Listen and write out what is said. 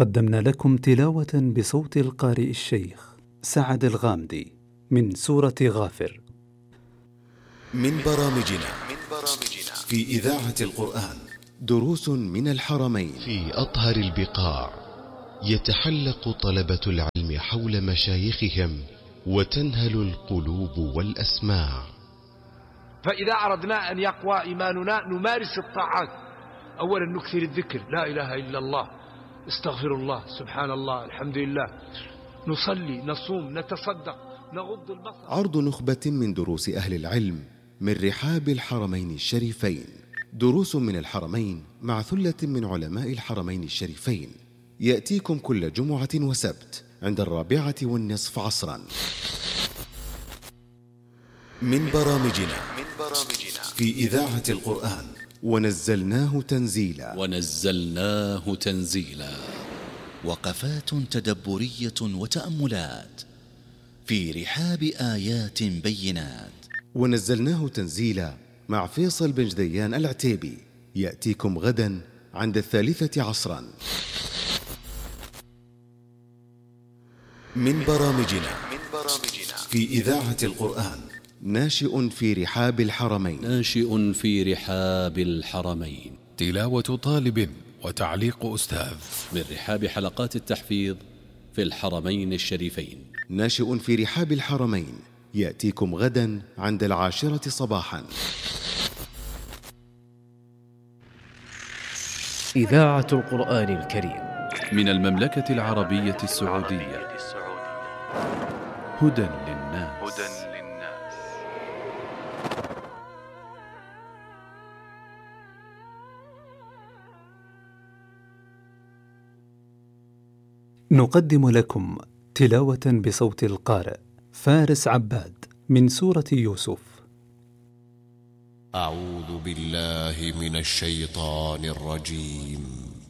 قدمنا لكم تلاوة بصوت القارئ الشيخ سعد الغامدي من سورة غافر. من برامجنا في إذاعة القرآن دروس من الحرمين. في أطهر البقاع يتحلق طلبة العلم حول مشايخهم وتنهل القلوب والأسماع. فإذا أردنا أن يقوى إيماننا نمارس الطاعات. أولا نكثر الذكر، لا إله إلا الله، استغفر الله، سبحان الله، الحمد لله، نصلي، نصوم، نتصدق، نغض البصر. عرض نخبة من دروس أهل العلم من رحاب الحرمين الشريفين. دروس من الحرمين مع ثلة من علماء الحرمين الشريفين، يأتيكم كل جمعة وسبت عند 4:15 عصرا. من برامجنا في إذاعة القرآن ونزلناه تنزيلا. وقفات تدبرية وتأملات في رحاب آيات بينات. ونزلناه تنزيلا مع فيصل بن جديان العتيبي، يأتيكم غدا عند 3 عصرا. من برامجنا في إذاعة القرآن ناشئ في رحاب الحرمين. تلاوة طالب وتعليق أستاذ من رحاب حلقات التحفيظ في الحرمين الشريفين. ناشئ في رحاب الحرمين، يأتيكم غدا عند 10 صباحا. إذاعة القرآن الكريم من المملكة العربية السعودية. هدى للناس. نقدم لكم تلاوة بصوت القارئ فارس عباد من سورة يوسف. أعوذ بالله من الشيطان الرجيم.